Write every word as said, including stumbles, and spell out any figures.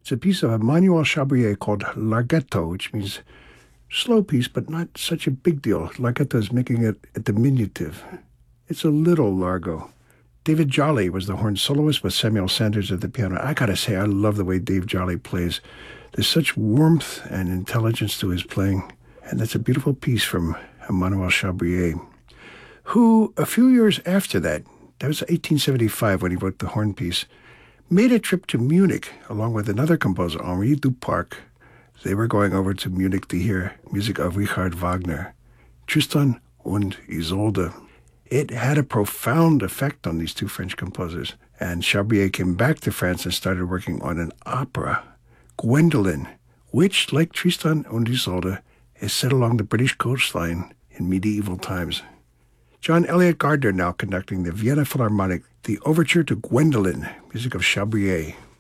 It's a piece of Emmanuel Chabrier called Larghetto, which means slow piece, but not such a big deal. Larghetto is making it a diminutive. It's a little largo. David Jolly was the horn soloist with Samuel Sanders at the piano. I gotta say, I love the way Dave Jolly plays. There's such warmth and intelligence to his playing, and that's a beautiful piece from Emmanuel Chabrier, who, a few years after that, that was eighteen seventy-five when he wrote the horn piece, made a trip to Munich along with another composer, Henri Duparc. They were going over to Munich to hear music of Richard Wagner, Tristan und Isolde. It had a profound effect on these two French composers, and Chabrier came back to France and started working on an opera, Gwendolen, which, like Tristan und Isolde, is set along the British coastline in medieval times. John Elliott Gardner now conducting the Vienna Philharmonic, the overture to Gwendolen, music of Chabrier.